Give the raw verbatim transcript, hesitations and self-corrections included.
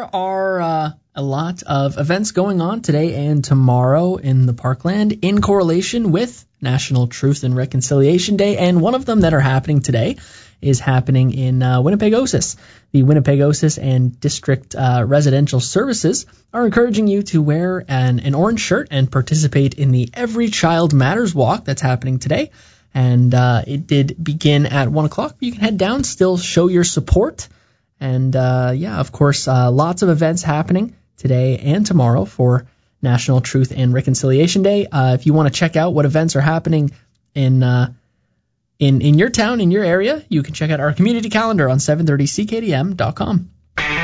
there are uh, a lot of events going on today and tomorrow in the Parkland in correlation with National Truth and Reconciliation Day, and one of them that are happening today is happening in uh, Winnipegosis. The Winnipegosis and District uh, Residential Services are encouraging you to wear an, an orange shirt and participate in the Every Child Matters walk that's happening today. And uh, it did begin at one o'clock, but you can head down, still show your support. And, uh, yeah, of course, uh, lots of events happening today and tomorrow for National Truth and Reconciliation Day. Uh, if you want to check out what events are happening in uh, in in your town, in your area, you can check out our community calendar on seven thirty C K D M dot com.